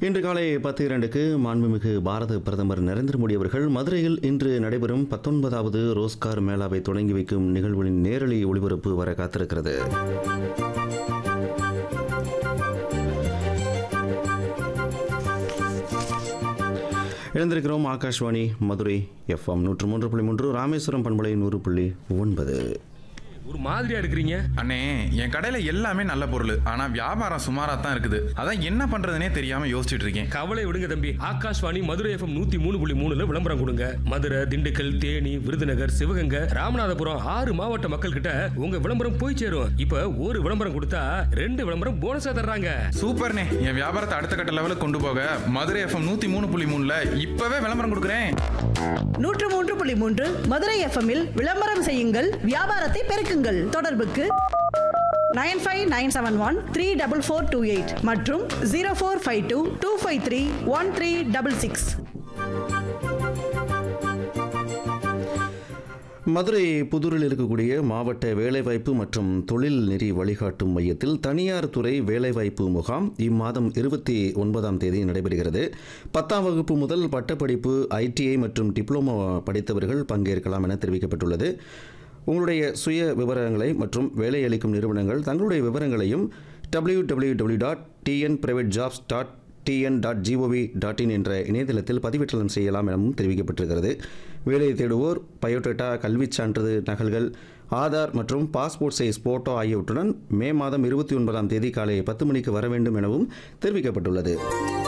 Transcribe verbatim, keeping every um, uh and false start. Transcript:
இன்று காலை பத்து இரண்டுக்கு மாண்புமிகு பாரத பிரதமர் நரேந்திர மோடி அவர்கள் மதுரையில் இன்று நடைபெறும் பத்தொன்பதாவது ரோஸ்கார் மேளாவை தொடங்கி வைக்கும் நிகழ்வுகளின் நேரலை ஒளிபரப்பு வர காத்திருக்கிறது. இழந்திருக்கிறோம் ஆகாஷ்வாணி மதுரை எஃப்எம் நூற்று மூன்று புள்ளி மூன்று, ராமேஸ்வரம் பண்பலை நூறு புள்ளி ஒன்பது. ஒரு மாதிரியா இருக்கிறீங்க அண்ணே. என் கடையில எல்லாமே நல்ல பொருள், ஆனா வியாபாரம் சுமாரா தான் இருக்குது. அதான் என்ன பண்றதுனே தெரியாம யோசிச்சுட்டு இருக்கேன். கவலை விடுங்க தம்பி, ஆகாஷ்வாணி மதுரை எஃப்எம் நூத்தி மூணு புள்ளி மூணுல விளம்பரம் கொடுங்க. மதுரை, திண்டுக்கல், தேனி, விருதுநகர், சிவகங்கை, ராமநாதபுரம் ஆறு மாவட்ட மக்கள் கிட்ட உங்க விளம்பரம் போய் சேரும். இப்ப ஒரு விளம்பரம் கொடுத்தா ரெண்டு விளம்பரம் போனஸா தர்றாங்க. சூப்பர்ண்ணே, என் வியாபாரத்தை அடுத்த கட்ட லெவலுக்கு கொண்டு போக மதுரை எஃப்எம் நூத்தி மூணு புள்ளி மூணுல இப்பவே விளம்பரம் கொடுக்குறேன். நூற்று மூன்று புள்ளி மூன்று மதுரை எஃப்எம்மில் விளம்பரம் செய்யுங்கள், வியாபாரத்தை பெருக்குங்கள். தொடர்புக்கு nine five nine seven one three double four two eight மற்றும் zero four five two two five three one three double six. Madurai புதூரில் இருக்கக்கூடிய மாவட்ட வேலைவாய்ப்பு மற்றும் தொழில் நெறி வழிகாட்டும் மையத்தில் தனியார் துறை வேலைவாய்ப்பு முகாம் இம்மாதம் இருபத்தி ஒன்பதாம் தேதி நடைபெறுகிறது. பத்தாம் வகுப்பு முதல் பட்டப்படிப்பு, ஐடிஐ மற்றும் டிப்ளமோ படித்தவர்கள் பங்கேற்கலாம் என தெரிவிக்கப்பட்டுள்ளது. உங்களுடைய சுய விவரங்களை மற்றும் வேலையளிக்கும் நிறுவனங்கள் தங்களுடைய விவரங்களையும் W W W dot TN private jobs dot TN dot gov dot in என்ற இணையதளத்தில் பதிவேற்றம் செய்யலாம் எனவும் தெரிவிக்கப்பட்டிருக்கிறது. வேலை தேடுவோர் பயோடேட்டா, கல்விச் சான்றிதழ் நகல்கள், ஆதார் மற்றும் பாஸ்போர்ட் சைஸ் போட்டோ ஆகியவற்றுடன் மே மாதம் இருபத்தி ஒன்பதாம் தேதி காலை பத்து மணிக்கு வர வேண்டும் எனவும் தெரிவிக்கப்பட்டுள்ளது.